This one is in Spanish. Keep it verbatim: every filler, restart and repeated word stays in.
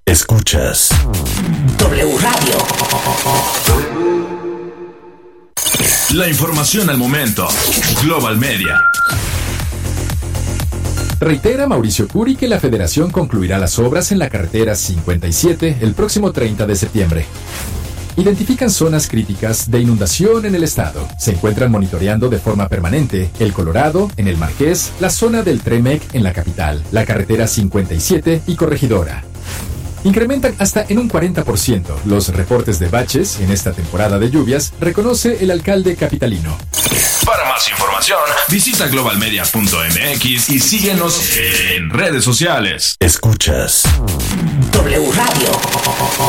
Escuchas W Radio. La información al momento. Global Media. Reitera Mauricio Curi que la Federación concluirá las obras en la carretera cincuenta y siete el próximo treinta de septiembre. Identifican zonas críticas de inundación en el estado. Se encuentran monitoreando de forma permanente El Colorado, en el Marqués, la zona del Tremec en la capital, la carretera cincuenta y siete y Corregidora. Incrementan hasta en un cuarenta por ciento los reportes de baches en esta temporada de lluvias, reconoce el alcalde capitalino. Para más información, visita global media punto m x y síguenos en redes sociales. Escuchas W Radio.